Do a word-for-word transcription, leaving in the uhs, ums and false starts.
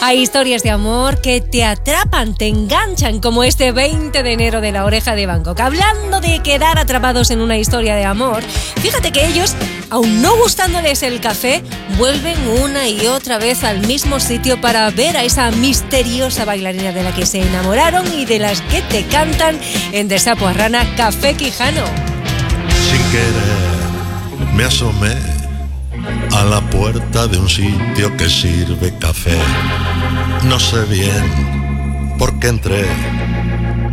Hay historias de amor que te atrapan, te enganchan, como este veinte de enero de La Oreja de Van Gogh. Hablando de quedar atrapados en una historia de amor, fíjate que ellos, aun no gustándoles el café, vuelven una y otra vez al mismo sitio para ver a esa misteriosa bailarina de la que se enamoraron y de las que te cantan en De Sapo a Rana, Café Quijano. Sin querer me asomé a la puerta de un sitio que sirve café. No sé bien por qué entré,